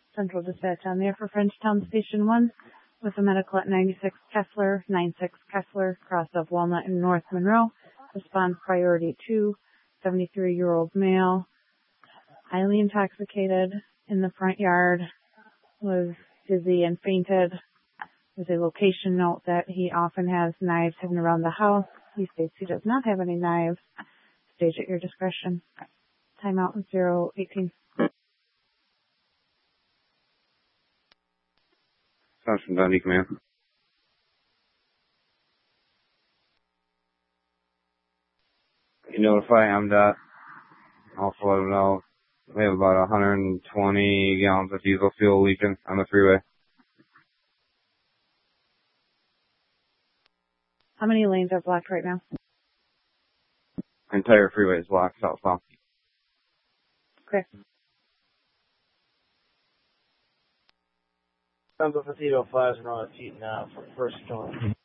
Central Dispatch on the air for Frenchtown Station 1 with a medical at 96 Kessler, 96 Kessler, cross of Walnut and North Monroe. Response priority 2, 73-year-old male, highly intoxicated in the front yard, was dizzy and fainted. There's a location note that he often has knives hidden around the house. He states he does not have any knives. Stage at your discretion. Timeout 018. Sounds from Dundee Command. You notify MDOT. Also let them know we have about 120 gallons of diesel fuel leaking on the freeway. How many lanes are blocked right now? Entire freeway is blocked southbound. Okay. Number 805 is around a feet now for first storm.